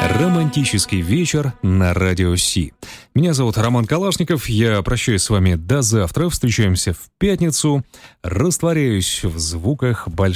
Романтический вечер на Радио Си. Меня зовут Роман Калашников. Я прощаюсь с вами до завтра. Встречаемся в пятницу. Растворяюсь в звуках большого